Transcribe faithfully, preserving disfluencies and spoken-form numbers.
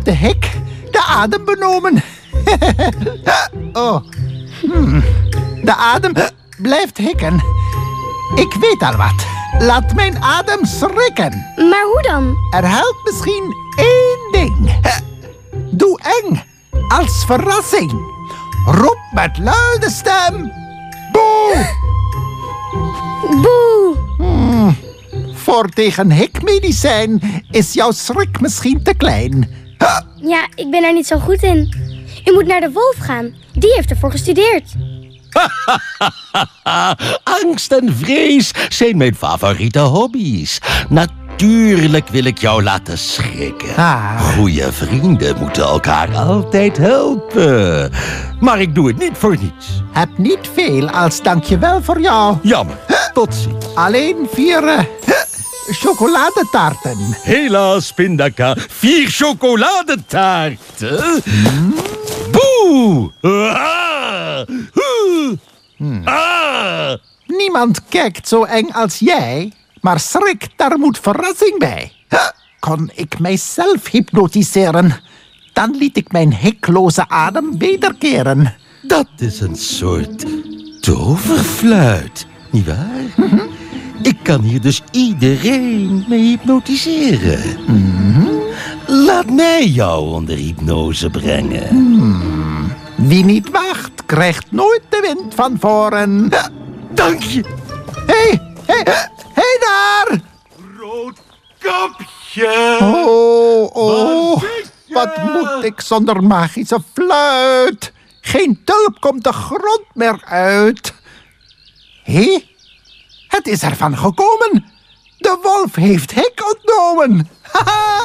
op de hek de adem benomen. Oh. Hmm. De adem blijft hikken. Ik weet al wat. Laat mijn adem schrikken. Maar hoe dan? Er helpt misschien één ding. Doe eng. Als verrassing. Roep met luide stem. Boe! Boe! Hmm. Voor tegen hikmedicijn is jouw schrik misschien te klein. Ja, ik ben er niet zo goed in. U moet naar de wolf gaan. Die heeft ervoor gestudeerd. Angst en vrees zijn mijn favoriete hobby's. Natuurlijk wil ik jou laten schrikken. Ah. Goeie vrienden moeten elkaar altijd helpen. Maar ik doe het niet voor niets. Heb niet veel als dankjewel voor jou. Jammer. Tot ziens. Alleen vier uh, chocoladetaarten. Helaas, Pindaka. Vier chocoladetaarten. Hmm? Boe! Ah! Huh! Hmm. Ah! Niemand kijkt zo eng als jij, maar schrik, daar moet verrassing bij. Kon ik mijzelf hypnotiseren, dan liet ik mijn hikloze adem wederkeren. Dat is een soort toverfluit, nietwaar? Mm-hmm. Ik kan hier dus iedereen mee hypnotiseren. Mm-hmm. Laat mij jou onder hypnose brengen. Hmm. Wie niet wacht, krijgt nooit de wind van voren. Dank je. Hé, hé, hé daar! Roodkapje. Oh, oh, wat moet ik zonder magische fluit? Geen tulp komt de grond meer uit. Hé, het is ervan gekomen. De wolf heeft hek ontnomen. Haha.